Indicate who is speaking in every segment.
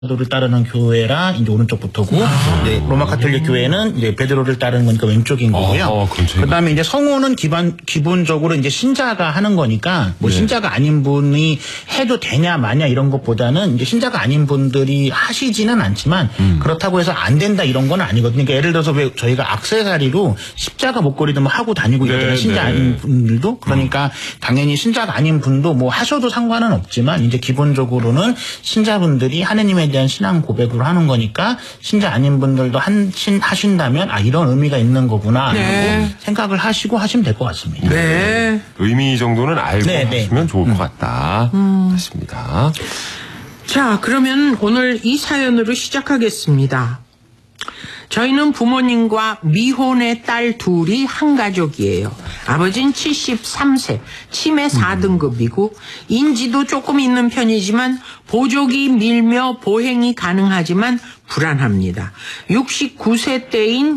Speaker 1: 를 따르는 교회라 이제 오른쪽부터고 이제 로마 카톨릭 교회는 이제 베드로를 따르는 거니까 왼쪽인 거고요. 그다음에 이제 성호는 기본적으로 이제 신자가 하는 거니까 뭐 신자가 아닌 분이 해도 되냐 마냐 이런 것보다는 이제 신자가 아닌 분들이 하시지는 않지만 그렇다고 해서 안 된다 이런 건 아니거든요. 그러니까 예를 들어서 왜 저희가 액세서리로 십자가 목걸이도 뭐 하고 다니고 이러잖아요. 신자 아닌 분들도. 그러니까 당연히 신자가 아닌 분도 뭐 하셔도 상관은 없지만 이제 기본적으로는 신자분들이 하느님에 대한 신앙 고백으로 하는 거니까 신자 아닌 분들도 하신다면 아 이런 의미가 있는 거구나 라고 생각을 하시고 하시면 될 것 같습니다.
Speaker 2: 네.
Speaker 3: 의미 정도는 알고 하시면 좋을 것 같다. 맞습니다.
Speaker 2: 자, 그러면 오늘 이 사연으로 시작하겠습니다. 저희는 부모님과 미혼의 딸 둘이 한 가족이에요. 아버지는 73세, 치매 4등급이고 인지도 조금 있는 편이지만 보조기 밀며 보행이 가능하지만 불안합니다. 69세 때인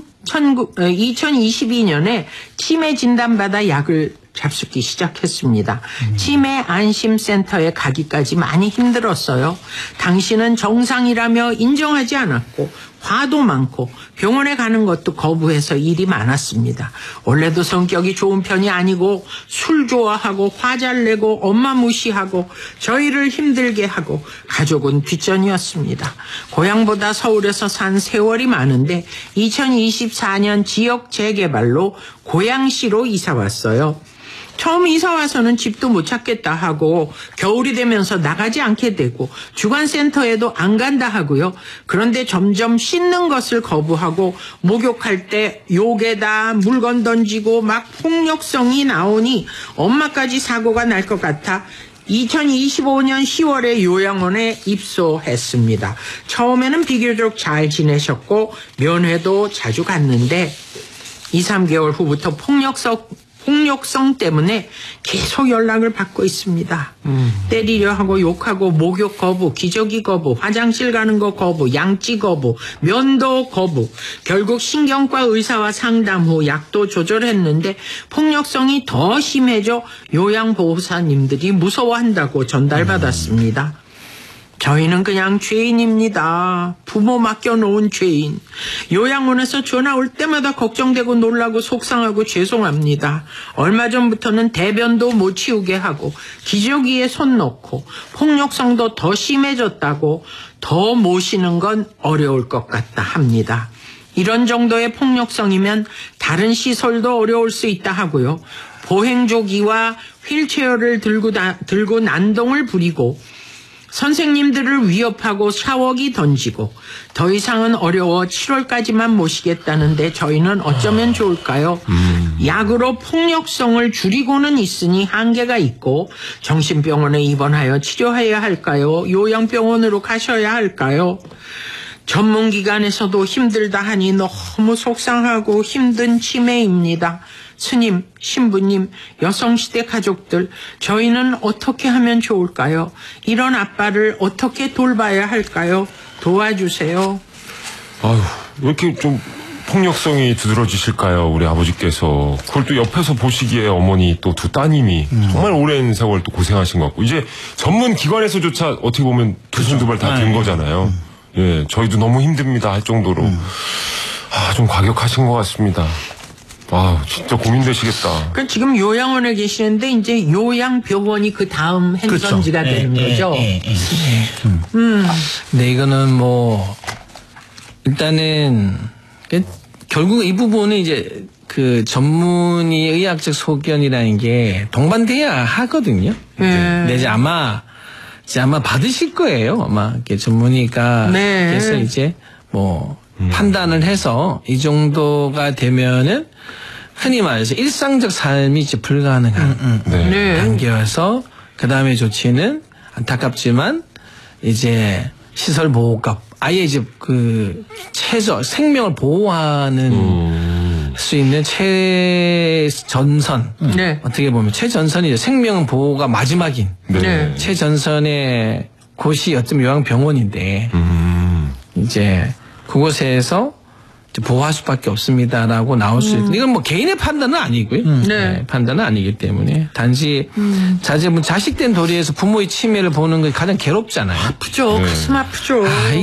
Speaker 2: 2022년에 치매 진단받아 약을 잡숫기 시작했습니다. 치매 안심센터에 가기까지 많이 힘들었어요. 당신은 정상이라며 인정하지 않았고 화도 많고 병원에 가는 것도 거부해서 일이 많았습니다. 원래도 성격이 좋은 편이 아니고 술 좋아하고 화 잘 내고 엄마 무시하고 저희를 힘들게 하고 가족은 뒷전이었습니다. 고향보다 서울에서 산 세월이 많은데 2024년 지역 재개발로 고양시로 이사 왔어요. 처음 이사 와서는 집도 못 찾겠다 하고 겨울이 되면서 나가지 않게 되고 주간센터에도 안 간다 하고요. 그런데 점점 씻는 것을 거부하고 목욕할 때 욕에다 물건 던지고 막 폭력성이 나오니 엄마까지 사고가 날 것 같아 2025년 10월에 요양원에 입소했습니다. 처음에는 비교적 잘 지내셨고 면회도 자주 갔는데 2, 3개월 후부터 폭력성 때문에 계속 연락을 받고 있습니다. 때리려 하고 욕하고 목욕 거부, 기저귀 거부, 화장실 가는 거 거부, 양치 거부, 면도 거부. 결국 신경과 의사와 상담 후 약도 조절했는데 폭력성이 더 심해져 요양보호사님들이 무서워한다고 전달받았습니다. 저희는 그냥 죄인입니다. 부모 맡겨놓은 죄인. 요양원에서 전화 올 때마다 걱정되고 놀라고 속상하고 죄송합니다. 얼마 전부터는 대변도 못 치우게 하고 기저귀에 손 넣고 폭력성도 더 심해졌다고 더 모시는 건 어려울 것 같다 합니다. 이런 정도의 폭력성이면 다른 시설도 어려울 수 있다 하고요. 보행조기와 휠체어를 들고 난동을 부리고 선생님들을 위협하고 샤워기 던지고 더 이상은 어려워 7월까지만 모시겠다는데 저희는 어쩌면 좋을까요? 약으로 폭력성을 줄이고는 있으니 한계가 있고 정신병원에 입원하여 치료해야 할까요? 요양병원으로 가셔야 할까요? 전문기관에서도 힘들다 하니 너무 속상하고 힘든 치매입니다. 스님, 신부님, 여성시대 가족들, 저희는 어떻게 하면 좋을까요? 이런 아빠를 어떻게 돌봐야 할까요? 도와주세요.
Speaker 3: 아유, 왜 이렇게 좀 폭력성이 두드러지실까요? 우리 아버지께서. 그걸 또 옆에서 보시기에 어머니 또 두 따님이 정말 오랜 세월 또 고생하신 것 같고 이제 전문 기관에서조차 어떻게 보면 두순두발 다 된 거잖아요. 예, 저희도 너무 힘듭니다 할 정도로 좀 과격하신 것 같습니다. 진짜 고민되시겠다.
Speaker 2: 그러니까 지금 요양원에 계시는데 이제 요양병원이 그 다음 행선지가 되는 거죠.
Speaker 4: 네, 이거는 뭐 일단은 결국 이 부분은 이제 그 전문의 의학적 소견이라는 게 동반돼야 하거든요. 근데 이제 아마 받으실 거예요. 아마 이렇게 전문의가 그래서 이제 뭐 판단을 해서 이 정도가 되면은 흔히 말해서 일상적 삶이 이제 불가능한 단계여서 그 다음에 조치는 안타깝지만 이제 시설 보호값 아예 이제 그 생명을 보호하는 수 있는 최전선 어떻게 보면 최전선이죠. 생명 보호가 마지막인 최전선의 곳이 어쩌면 요양병원인데 이제 그곳에서 보호할 수밖에 없습니다라고 나올 수 있고 이건 뭐 개인의 판단은 아니고요.
Speaker 2: 네.
Speaker 4: 판단은 아니기 때문에 단지 자식된 도리에서 부모의 치매를 보는 게 가장 괴롭잖아요.
Speaker 2: 아프죠. 가슴 아프죠.